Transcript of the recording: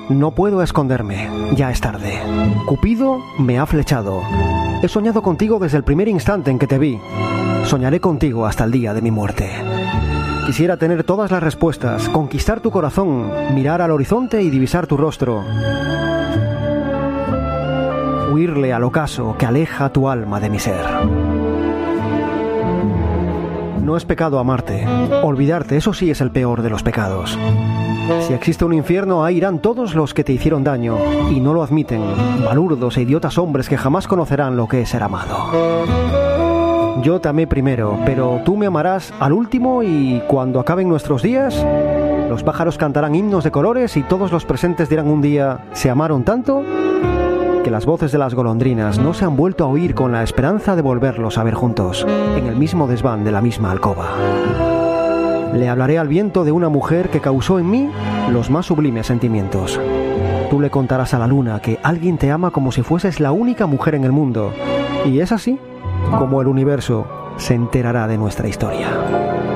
No puedo esconderme, ya es tarde. Cupido me ha flechado. He soñado contigo desde el primer instante en que te vi. Soñaré contigo hasta el día de mi muerte. Quisiera tener todas las respuestas, conquistar tu corazón, mirar al horizonte y divisar tu rostro. Huirle al ocaso que aleja tu alma de mi ser. No es pecado amarte. Olvidarte, eso sí es el peor de los pecados. Si existe un infierno, ahí irán todos los que te hicieron daño y no lo admiten, balurdos e idiotas hombres que jamás conocerán lo que es ser amado. Yo te amé primero, pero tú me amarás al último y cuando acaben nuestros días, los pájaros cantarán himnos de colores y todos los presentes dirán un día, se amaron tanto que las voces de las golondrinas no se han vuelto a oír con la esperanza de volverlos a ver juntos, en el mismo desván de la misma alcoba. Le hablaré al viento de una mujer que causó en mí los más sublimes sentimientos. Tú le contarás a la luna que alguien te ama como si fueses la única mujer en el mundo, y es así como el universo se enterará de nuestra historia.